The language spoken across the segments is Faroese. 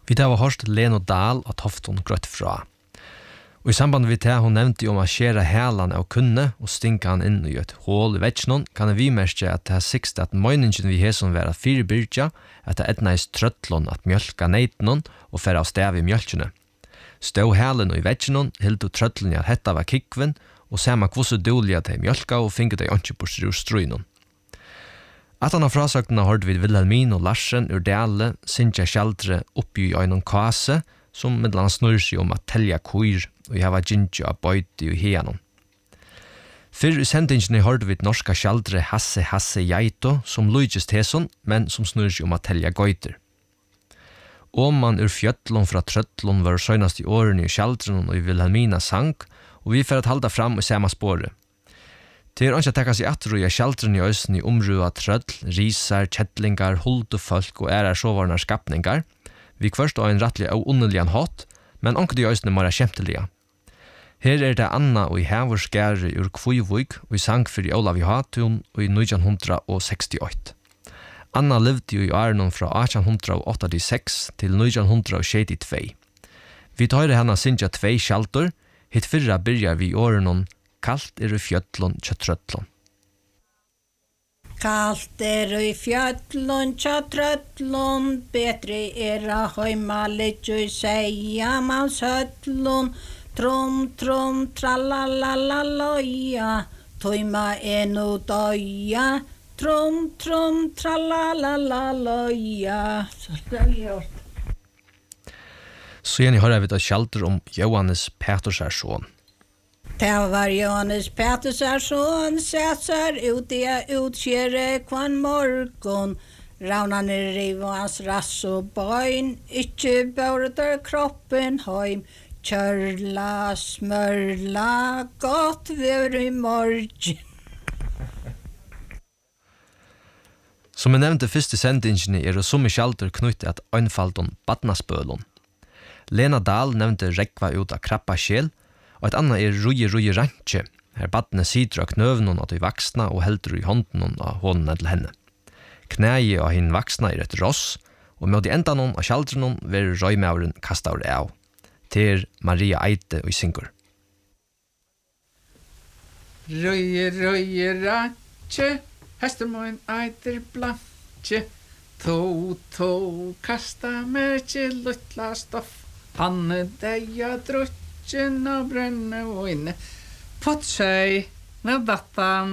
Vi har hørt Leno Dahl og Tofton grøtt fra. Og i samband med det hun nevnte om å skjere hælan av kunne og stinke han inn i et hål i vetsjonen, kan vi merke at det er sikst at møyningen vi har som være fire byrja, at det etnais trøttlån at mjølka neitnon og fære av stev i mjølkene. Stå hælen i vetsjonen, hildu trøttlån at hetta var kikven, og sema kvosse dåliga til mjølka og finge de ikke på struinon. At han av frasøktene hørte vi Wilhelmin og Larsen ur Dale, Sintja Kjaldre oppi i øynon kase, som medlan snurr seg om at telja kuir, og jeg var gintjo av bøyti og hianon. Fyrr i sendingene hørte vi norska Kjaldre Hasse Jaito, som lujtjes teson, men som snurr seg om at telja gøyter. Åman ur fjøtlån fra trøttlån var søgnast i årene i Kjaldren og i Wilhelmina sang, og vi får at halda fram i samme spåret. Det er ikke å tekka seg atro i Kjaldren i øysen i omrua trøll, risar, kjettlingar, huldufolk og ærar sovarnar skapningar. Vi kvørst av en rettelig og underligan hatt, men onket i øysen er mara kjemtelige. Her er det Anna og i Hævors Gære ur Kvøyvøyk og i sang for i Olav i Hatun og i 1968. Anna levde jo i årenon fra 1886 til 1972. Vi tar henne sinja 2 kjaltor, hitt fyrra byrjar vi i årenon Kalt i fjøtlån kjøttrøttlån. Kalt i fjøtlån kjøttrøttlån, betre a høyma litt og seia man søttlån, trom, tralalalalaløya, tøyma no døya, trom, tralalalalaløya. Så det har gjort. Så igjen har vi da kjalter om Johannes Petersarsson. Det var Johannes Petersarsson, sætsar ut i utkjere kvann morgon, raunane riv hans rass og bøyn, ikkje bauretar kroppen heim, kjørla, smørla, godt vør i morgen. Som jeg nevnte først i sendingene det som i kjalter knyttet at øynfaldon badnaspølon. Lena Dahl nevnte rekva ut av krabba sjel, og et annet ruje rantje, her badne sitter av knøvnen av de vaksna og heldur i hånden av hånden til henne. Knægi av hinn vaksna et ross, og med de enda noen av kjaldren ver røymauren kastar av. Til Maria Eite og syngur. Røye rantje, hestemoen eiter blantje, to kasta merke luttla stoff, panne deia drutt, og brenne og inne. Fått seg med datan.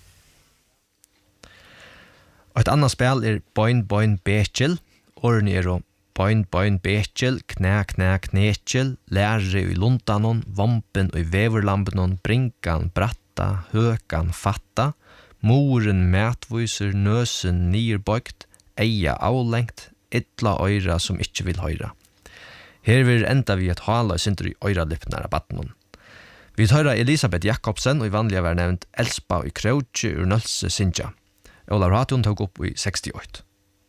Og et annet spil Boin Bekjel. Årene Boin Bekjel, knekjel, lære i lundanon, vampen og i veverlambenon, brinkan, bratta, høkan, fatta, moren metviser, nøsen nirbøygt, eia avlengt, ytla øyra som ikke vil høyra. Her vil enda vi et hala sinter i øyralippnar av badnon. Vi tar Elisabeth Jakobsen og i vanlige var nevnt Elspa og Krautje ur Nølse Sintja. Olav Hatun tok opp i 68.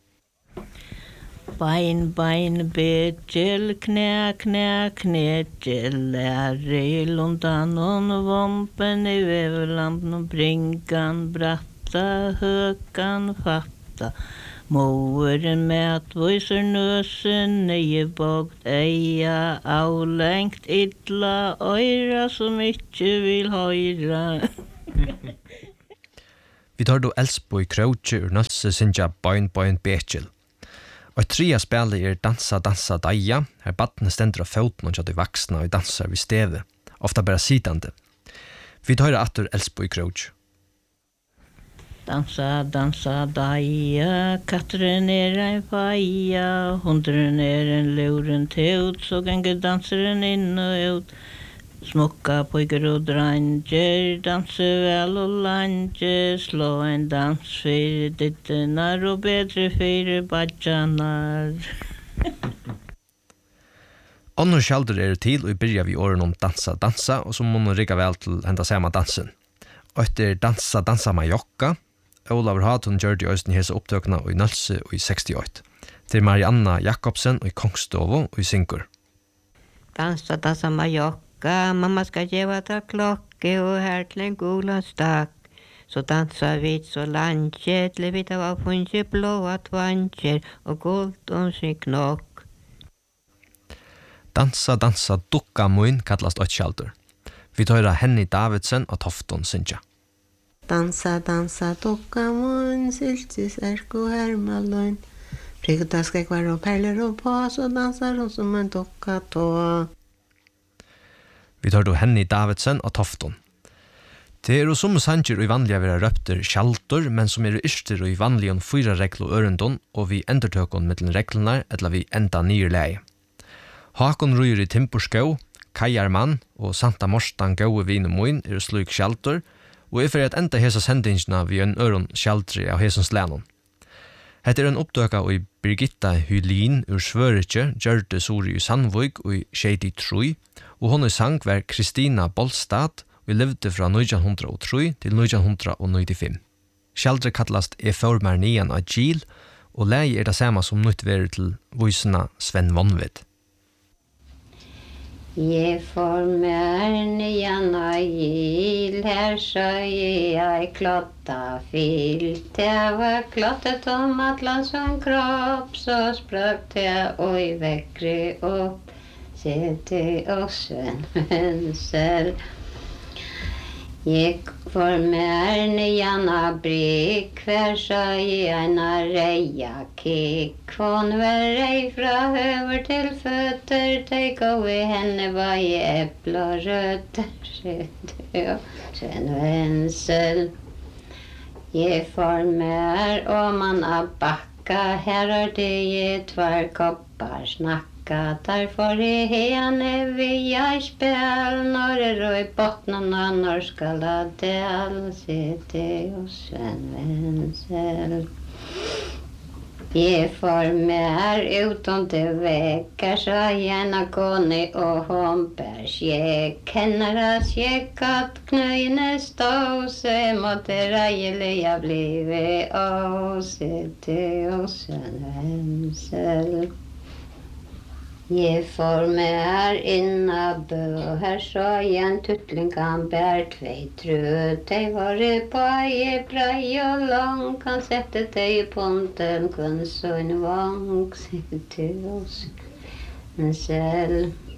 Bein, bekjel, knekjel, lære i lundanon, vampen i veverlampen, brinkan, bratta, høkan, fatta, moren metviser nøsen, nøyebogt, eia, avlengt, ytla, øyra som ikke vil høyra. Vi tar då Elspo i Krautje ur Nølse Sintja Boin Bekjel. Og trea spillet Dansa Daia, her badne stender av foten og de vaksna og dansar vid steve, ofta bara sidande. Vi tar atter Elspo i Krautje. Dansa daia, katteren en faia, hundren en luren teut, så ganger danseren inn og ut. Smukka pojkar og dranger, danse vel og lanje, slå en dans for dittenar og bedre for badjanar. Annor kjalder til og byrja vi åren om dansa, og så må man rika vel til henda samme dansen. Og etter dansa majokka, Olav Hatun gjør de øysten hese opptøkna og i Nølse og i 68. Til Marianna Jakobsen og i Kongstovo og i syngur. Dansa majokka, mamma skal gjeva ta klokke og her til en gola stakk. Så dansa vi så lanje, til vi da var funnet blåa tvanger og gult om sin knokk. Dansa, dansa, dukka mun kallast ett skjaldur. Vi tar Henny Davidsen og Tofton synja. Dansa, dansa, dukka mun, syltis, erko, hermaløgn. Prikta skrekvar og perler og på, så dansar hun som en dukka tå. Vi tar Henny Davidsen og Tofton. Det jo som sanger og vanliga vera røpter skjaldur, men som yrster og vanliga 4 regler og ørendon, og vi endertøkon mittlen reglene, eller vi enda nye leie. Hakon Røyer i Timporskau, Kajarmann og Santa Morstan Gaue Vinemoin slik skjaldur, og for at enda hesa sendingina vi en øron skjaldri av hesens lænon. Hette en oppdøka i Birgitta Hylin ur Svøritje, Gjørde Sori i Sandvøk og i Shady Trui, og hon sang var Kristina Bolstad, og levde fra 1903 til 1995. Skjaldri kallast Formar nian av Gil, og leie det samme som nytt være til voisena Sven Vonvid. Jeg får mer nian av Gil, her så jeg klotta fil. Det var klottet om atlan som kropp, så sprøk det og i vekkri opp. Se til oss en vensel. Jeg får mer nian av brik, hver så en reia kikk. Hon var rei fra høver til føtter, teik og i henne var i eple og røtter. Sven Vensel. Jeg får mer man av bakka, her det jeg 2 koppar snakka. Derfor henne via spel, når i bottnen av norska ladel, sitte hos Sven Vensel. Jeg får mer utom til vekkar, så gjerne kone og homper skjekk. Henne skjekk at knøyene stå, så jeg måtte reilige blive, og sitte hos Sven Vensel. Jeg får mer inna bø, her så igjen tuttlingan bær 2 trød. De var på ei brei og lang, kan sette deg i ponten, kun så en vang, sitte hos en selv.